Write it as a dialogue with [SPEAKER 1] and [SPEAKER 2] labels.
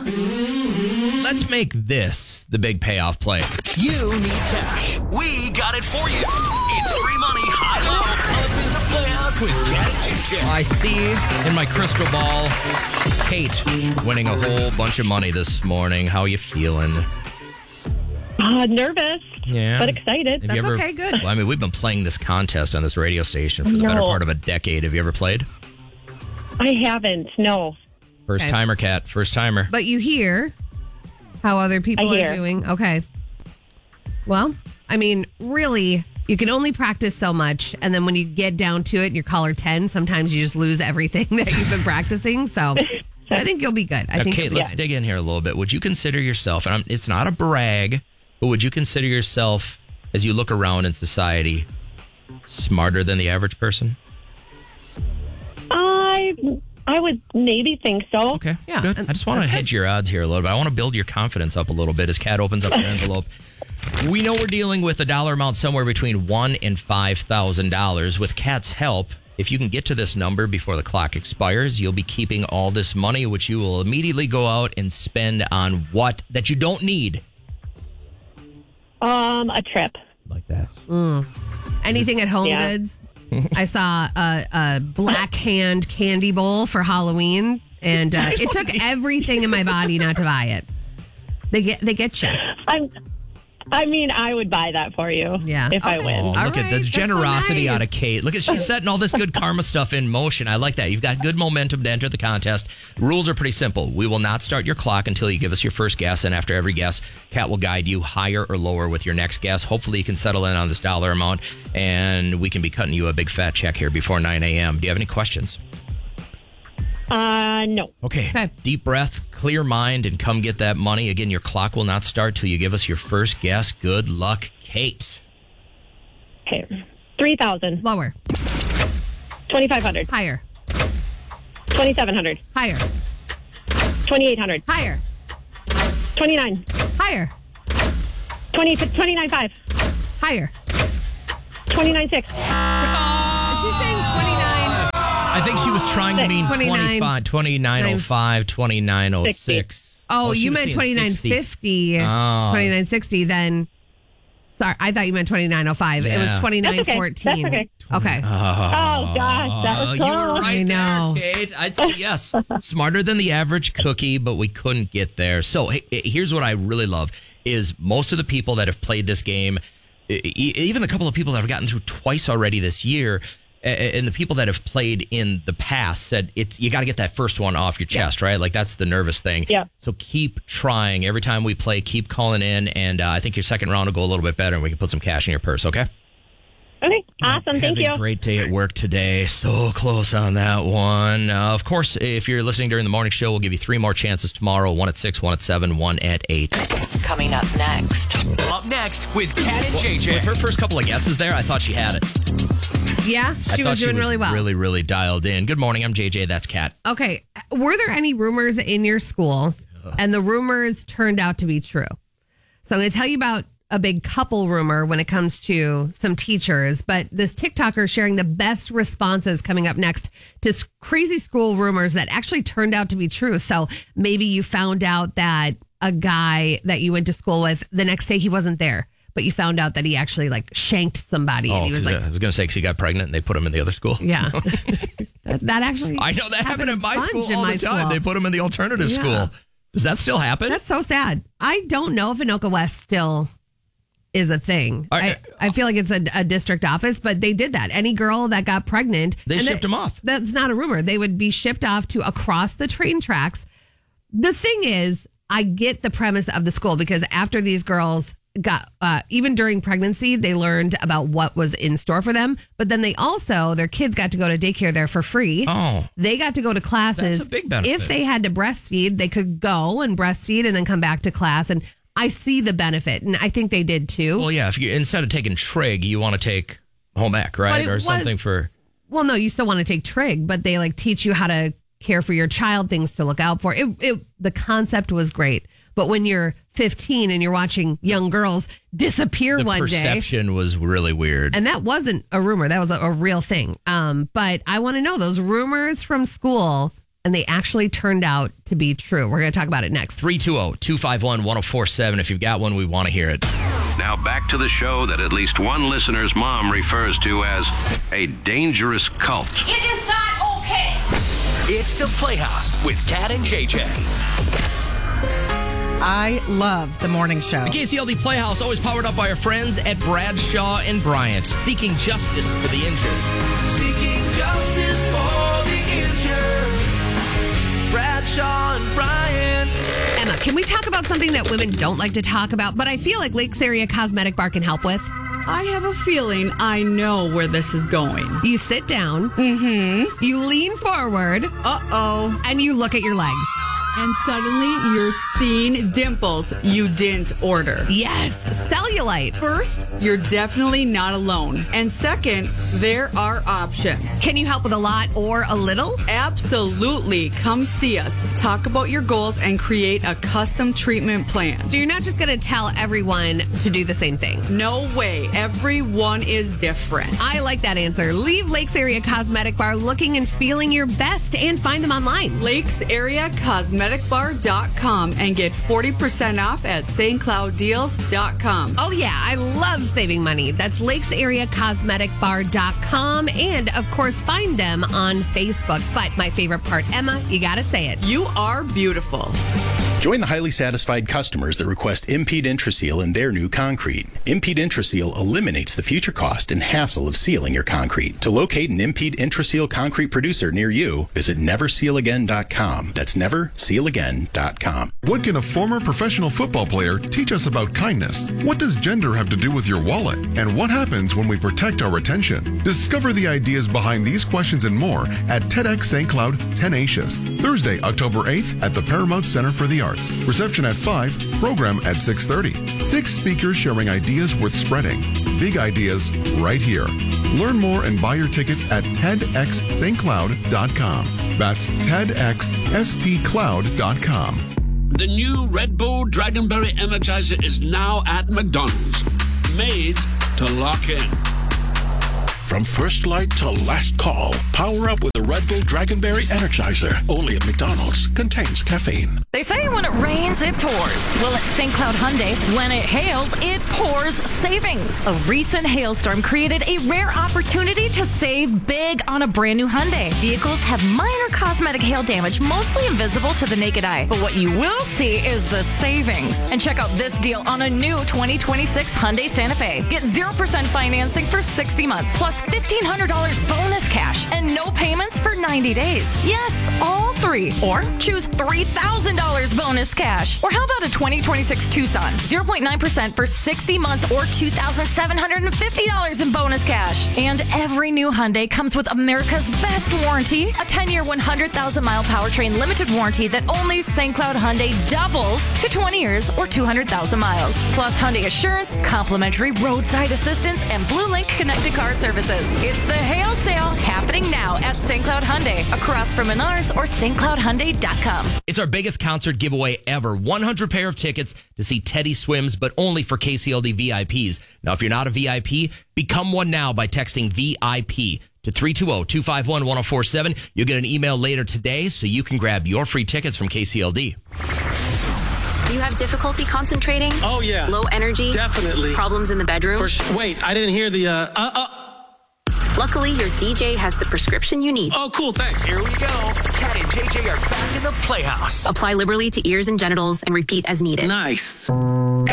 [SPEAKER 1] Let's make this the big payoff play.
[SPEAKER 2] You need cash. We got it for you. It's free money, high-low, up in the playoffs with Cat and JJ.
[SPEAKER 1] I see in my crystal ball Kate winning a whole bunch of money this morning. How are you feeling?
[SPEAKER 3] Nervous, but excited.
[SPEAKER 1] Have you
[SPEAKER 4] That's
[SPEAKER 1] ever-
[SPEAKER 4] okay, good.
[SPEAKER 1] Well, I mean, we've been playing this contest on this radio station for the better part of a decade. Have you ever played?
[SPEAKER 3] I haven't, no.
[SPEAKER 1] First timer, Kat. First timer.
[SPEAKER 4] But you hear how other people
[SPEAKER 3] I
[SPEAKER 4] are
[SPEAKER 3] hear.
[SPEAKER 4] doing. Okay. Well, I mean, really, you can only practice so much. And then when you get down to it and you're caller 10, sometimes you just lose everything that you've been practicing. So I think you'll be good. I
[SPEAKER 1] Now,
[SPEAKER 4] think
[SPEAKER 1] Kate,
[SPEAKER 4] you'll be
[SPEAKER 1] let's
[SPEAKER 4] good.
[SPEAKER 1] dig in here a little bit. Would you consider yourself, and it's not a brag, but would you consider yourself, as you look around in society, smarter than the average person?
[SPEAKER 3] I would maybe think so.
[SPEAKER 1] Okay,
[SPEAKER 4] Yeah,
[SPEAKER 1] good. I just want to hedge your odds here a little bit. I want to build your confidence up a little bit as Kat opens up her envelope. We know we're dealing with a dollar amount somewhere between $1,000 and $5,000. With Kat's help, if you can get to this number before the clock expires, you'll be keeping all this money, which you will immediately go out and spend on what that you don't need.
[SPEAKER 3] A trip.
[SPEAKER 1] Like that.
[SPEAKER 4] Anything at Home
[SPEAKER 3] Yeah.
[SPEAKER 4] Goods. I saw a Black Hand candy bowl for Halloween, and it took everything in my body not to buy it. They get you.
[SPEAKER 3] I mean, I would buy that for you
[SPEAKER 4] Yeah.
[SPEAKER 3] if I
[SPEAKER 4] Okay.
[SPEAKER 3] win.
[SPEAKER 1] Oh,
[SPEAKER 4] All
[SPEAKER 1] look at
[SPEAKER 4] right,
[SPEAKER 1] the
[SPEAKER 4] that's so
[SPEAKER 1] generosity out
[SPEAKER 4] nice.
[SPEAKER 1] of Kate. Look at she's setting all this good karma stuff in motion. I like that. You've got good momentum to enter the contest. Rules are pretty simple. We will not start your clock until you give us your first guess, and after every guess, Kat will guide you higher or lower with your next guess. Hopefully, you can settle in on this dollar amount, and we can be cutting you a big fat check here before 9 a.m. Do you have any questions?
[SPEAKER 3] No.
[SPEAKER 1] Okay. Deep breath, clear mind, and come get that money. Again, your clock will not start till you give us your first guess. Good luck, Kate.
[SPEAKER 3] Okay. 3,000.
[SPEAKER 4] Lower.
[SPEAKER 3] 2,500.
[SPEAKER 4] Higher.
[SPEAKER 3] 2,700.
[SPEAKER 4] Higher.
[SPEAKER 3] 2,800.
[SPEAKER 4] Higher.
[SPEAKER 3] 29.
[SPEAKER 4] Higher.
[SPEAKER 3] 29.5.
[SPEAKER 4] Higher.
[SPEAKER 3] 29.6.
[SPEAKER 4] She's saying 29.
[SPEAKER 1] I think she was trying to mean
[SPEAKER 4] 29.
[SPEAKER 1] 2905, 2906.
[SPEAKER 4] Oh,
[SPEAKER 1] she
[SPEAKER 4] you
[SPEAKER 1] was
[SPEAKER 4] meant
[SPEAKER 1] saying
[SPEAKER 4] 2950.
[SPEAKER 1] Oh.
[SPEAKER 4] 2960, then. Sorry, I thought you meant 2905. It
[SPEAKER 1] Yeah.
[SPEAKER 4] was
[SPEAKER 3] That's
[SPEAKER 4] 2914.
[SPEAKER 3] okay.
[SPEAKER 4] Okay.
[SPEAKER 3] Oh, gosh. That was
[SPEAKER 1] You were
[SPEAKER 3] close.
[SPEAKER 1] right
[SPEAKER 4] I know.
[SPEAKER 1] there, Kate. I'd say yes. Smarter than the average cookie, but we couldn't get there. So here's what I really love is most of the people that have played this game, even the couple of people that have gotten through twice already this year, and the people that have played in the past said you got to get that first one off your chest, right? Like that's the nervous thing.
[SPEAKER 3] Yeah.
[SPEAKER 1] So keep trying. Every time we play, keep calling in, and I think your second round will go a little bit better, and we can put some cash in your purse. Okay.
[SPEAKER 3] Okay. Awesome. Thank you.
[SPEAKER 1] Have a great day at work today. So close on that one. Of course, if you're listening during the morning show, we'll give you 3 more chances tomorrow. 1 at 6, 1 at 7, 1 at 8.
[SPEAKER 5] Coming up next.
[SPEAKER 2] Up next with Cat and JJ.
[SPEAKER 1] With her first couple of guesses there, I thought she had it.
[SPEAKER 4] Yeah,
[SPEAKER 1] I
[SPEAKER 4] she
[SPEAKER 1] thought
[SPEAKER 4] was doing really well.
[SPEAKER 1] Really, really dialed in. Good morning. I'm JJ. That's Kat.
[SPEAKER 4] Okay. Were there any rumors in your school and the rumors turned out to be true? So I'm going to tell you about a big couple rumor when it comes to some teachers, but this TikToker sharing the best responses coming up next to crazy school rumors that actually turned out to be true. So maybe you found out that a guy that you went to school with, the next day he wasn't there, but you found out that he actually like shanked somebody. And he was like,
[SPEAKER 1] I was going to say, because he got pregnant and they put him in the other school.
[SPEAKER 4] yeah, that actually,
[SPEAKER 1] I know that happened at my
[SPEAKER 4] bunch
[SPEAKER 1] school
[SPEAKER 4] in
[SPEAKER 1] all
[SPEAKER 4] my
[SPEAKER 1] the time.
[SPEAKER 4] school.
[SPEAKER 1] They put him in the alternative
[SPEAKER 4] Yeah.
[SPEAKER 1] school. Does that still happen?
[SPEAKER 4] That's so sad. I don't know if Anoka West still is a thing. I feel like it's a district office, but they did that. Any girl that got pregnant,
[SPEAKER 1] They shipped them off.
[SPEAKER 4] That's not a rumor. They would be shipped off to across the train tracks. The thing is, I get the premise of the school because after these girls got, even during pregnancy, they learned about what was in store for them. But then their kids got to go to daycare there for free.
[SPEAKER 1] Oh.
[SPEAKER 4] They got to go to classes.
[SPEAKER 1] That's a big benefit.
[SPEAKER 4] If they had to breastfeed, they could go and breastfeed and then come back to class. And I see the benefit, and I think they did too.
[SPEAKER 1] Well, yeah. If you instead of taking trig, you want to take home ec, right, or something for.
[SPEAKER 4] Well, no, you still want to take trig, but they like teach you how to care for your child, things to look out for. The concept was great, but when you're 15 and you're watching young girls disappear
[SPEAKER 1] The
[SPEAKER 4] one day,
[SPEAKER 1] perception was really weird.
[SPEAKER 4] and that wasn't a rumor, that was a real thing. But I want to know those rumors from school. and they actually turned out to be true. We're going to talk about it next.
[SPEAKER 1] 320-251-1047. If you've got one, we want to hear it.
[SPEAKER 6] Now back to the show that at least one listener's mom refers to as a dangerous cult.
[SPEAKER 7] It is not okay.
[SPEAKER 2] It's the Playhouse with Kat and JJ.
[SPEAKER 8] I love the morning show.
[SPEAKER 1] The KCLD Playhouse, always powered up by our friends at Bradshaw and Bryant, seeking justice for the injured.
[SPEAKER 9] Seeking justice for the injured. Bradshaw and Bryant.
[SPEAKER 4] Emma, can we talk about something that women don't like to talk about, but I feel like Lakes Area Cosmetic Bar can help with?
[SPEAKER 10] I have a feeling I know where this is going.
[SPEAKER 4] You sit down.
[SPEAKER 10] Mm-hmm.
[SPEAKER 4] You lean forward.
[SPEAKER 10] Uh-oh.
[SPEAKER 4] And you look at your legs.
[SPEAKER 10] And suddenly you're seeing dimples you didn't order.
[SPEAKER 4] Yes, cellulite.
[SPEAKER 10] First, you're definitely not alone. And second, there are options.
[SPEAKER 4] Can you help with a lot or a little?
[SPEAKER 10] Absolutely. Come see us. Talk about your goals and create a custom treatment plan.
[SPEAKER 4] So you're not just going to tell everyone to do the same thing?
[SPEAKER 10] No way. Everyone is different.
[SPEAKER 4] I like that answer. Leave Lakes Area Cosmetic Bar looking and feeling your best and find them online.
[SPEAKER 10] Lakes Area Cosmeticbar.com and get 40% off at stclouddeals.com.
[SPEAKER 4] Oh, yeah. I love saving money. That's lakesareacosmeticbar.com. And, of course, find them on Facebook. But my favorite part, Emma, you got to say it.
[SPEAKER 10] You are beautiful.
[SPEAKER 11] Join the highly satisfied customers that request Impede Intraseal in their new concrete. Impede Intraseal eliminates the future cost and hassle of sealing your concrete. To locate an Impede Intraseal concrete producer near you, visit neversealagain.com. That's neversealagain.com.
[SPEAKER 12] What can a former professional football player teach us about kindness? What does gender have to do with your wallet? And what happens when we protect our attention? Discover the ideas behind these questions and more at TEDx St. Cloud Tenacious. Thursday, October 8th at the Paramount Center for the Arts. Reception at 5, program at 6:30. 6 speakers sharing ideas worth spreading. Big ideas right here. Learn more and buy your tickets at TEDxStCloud.com. That's TEDxStCloud.com.
[SPEAKER 13] The new Red Bull Dragonberry Energizer is now at McDonald's. Made to lock in. From first light to last call, power up with a Red Bull Dragonberry Energizer. Only at McDonald's. Contains caffeine.
[SPEAKER 14] They say when it rains, it pours. Well, at St. Cloud Hyundai, when it hails, it pours savings. A recent hailstorm created a rare opportunity to save big on a brand new Hyundai. Vehicles have minor cosmetic hail damage, mostly invisible to the naked eye. But what you will see is the savings. And check out this deal on a new 2026 Hyundai Santa Fe. Get 0% financing for 60 months, plus $1,500 bonus cash and no payments for 90 days. Yes, all 3. Or choose $3,000 bonus cash. Or how about a 2026 Tucson? 0.9% for 60 months or $2,750 in bonus cash. And every new Hyundai comes with America's best warranty, a 10-year, 100,000-mile powertrain limited warranty that only St. Cloud Hyundai doubles to 20 years or 200,000 miles. Plus Hyundai Assurance, complimentary roadside assistance, and Blue Link connected car services. It's the hail sale happening now at St. Cloud Hyundai, across from Menards or stcloudhyundai.com.
[SPEAKER 1] It's our biggest concert giveaway ever. 100 pair of tickets to see Teddy Swims, but only for KCLD VIPs. Now, if you're not a VIP, become one now by texting VIP to 320-251-1047. You'll get an email later today so you can grab your free tickets from KCLD.
[SPEAKER 15] Do you have difficulty concentrating?
[SPEAKER 9] Oh, yeah.
[SPEAKER 15] Low energy?
[SPEAKER 9] Definitely.
[SPEAKER 15] Problems in the bedroom?
[SPEAKER 9] Wait, I didn't hear the,
[SPEAKER 15] Luckily, your DJ has the prescription you need.
[SPEAKER 9] Oh, cool, thanks.
[SPEAKER 2] Here we go. Kat and JJ are back in the Playhouse.
[SPEAKER 15] Apply liberally to ears and genitals and repeat as needed.
[SPEAKER 9] Nice.